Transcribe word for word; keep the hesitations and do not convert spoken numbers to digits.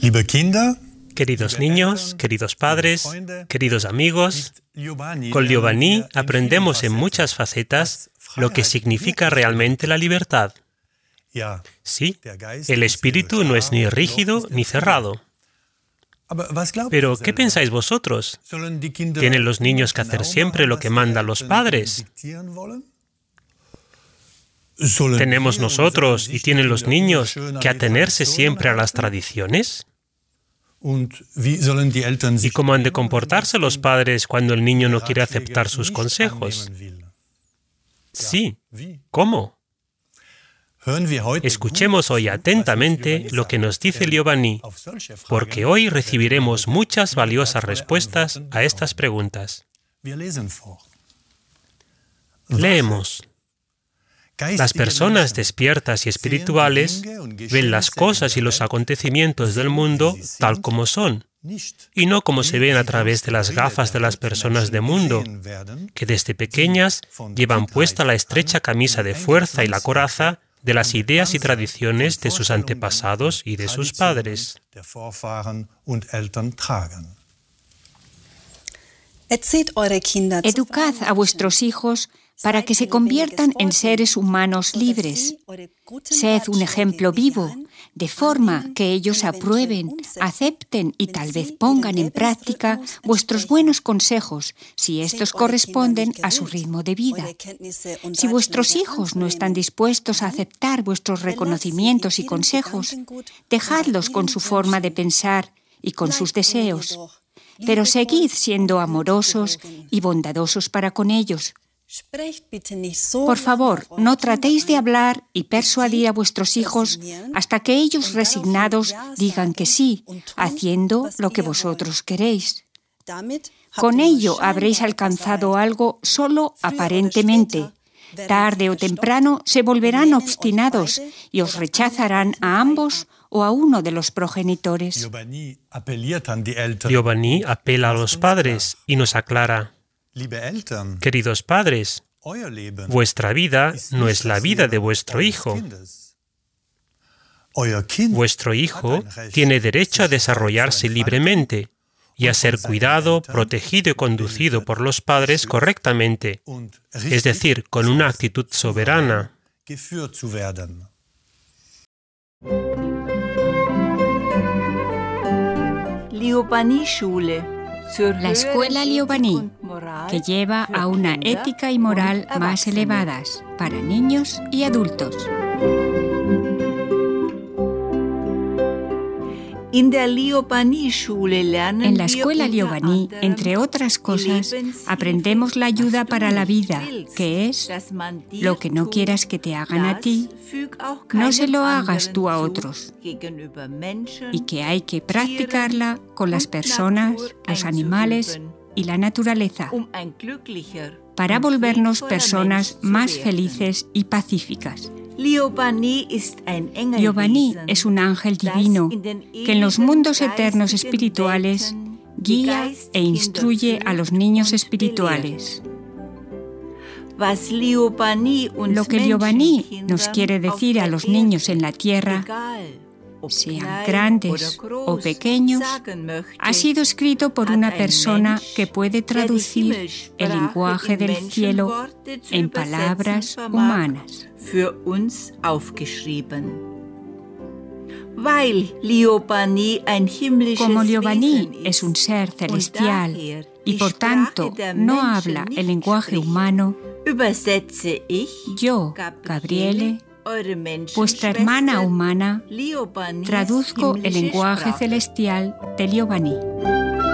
Queridos niños, queridos padres, queridos amigos, con Liobani aprendemos en muchas facetas lo que significa realmente la libertad. Sí, el espíritu no es ni rígido ni cerrado. Pero, ¿qué pensáis vosotros? ¿Tienen los niños que hacer siempre lo que mandan los padres? ¿Tenemos nosotros y tienen los niños que atenerse siempre a las tradiciones? ¿Y cómo han de comportarse los padres cuando el niño no quiere aceptar sus consejos? Sí, ¿cómo? Escuchemos hoy atentamente lo que nos dice Liobani, porque hoy recibiremos muchas valiosas respuestas a estas preguntas. Leemos. Las personas despiertas y espirituales ven las cosas y los acontecimientos del mundo tal como son, y no como se ven a través de las gafas de las personas de mundo, que desde pequeñas llevan puesta la estrecha camisa de fuerza y la coraza de las ideas y tradiciones de sus antepasados y de sus padres. Educad a vuestros hijos para que se conviertan en seres humanos libres. Sed un ejemplo vivo, de forma que ellos aprueben, acepten y tal vez pongan en práctica vuestros buenos consejos, si estos corresponden a su ritmo de vida. Si vuestros hijos no están dispuestos a aceptar vuestros reconocimientos y consejos, dejadlos con su forma de pensar y con sus deseos, pero seguid siendo amorosos y bondadosos para con ellos. Por favor, no tratéis de hablar y persuadir a vuestros hijos hasta que ellos resignados digan que sí, haciendo lo que vosotros queréis. Con ello habréis alcanzado algo solo aparentemente. Tarde o temprano se volverán obstinados y os rechazarán a ambos o a uno de los progenitores. Liobani apela a los padres y nos aclara. Queridos padres, vuestra vida no es la vida de vuestro hijo. Vuestro hijo tiene derecho a desarrollarse libremente y a ser cuidado, protegido y conducido por los padres correctamente, es decir, con una actitud soberana. La escuela Liobani, que lleva a una ética y moral más elevadas para niños y adultos. En la escuela Liobani, entre otras cosas, aprendemos la ayuda para la vida, que es lo que no quieras que te hagan a ti, no se lo hagas tú a otros, y que hay que practicarla con las personas, los animales y la naturaleza, para volvernos personas más felices y pacíficas. Liobani es un ángel divino que en los mundos eternos espirituales guía e instruye a los niños espirituales. Lo que Liobani nos quiere decir a los niños en la tierra, sean grandes o pequeños, ha sido escrito por una persona que puede traducir el lenguaje del cielo en palabras humanas. Como Liobani es un ser celestial y por tanto no habla el lenguaje humano, yo, Gabriele, vuestra hermana humana, traduzco el lenguaje celestial de Liobani.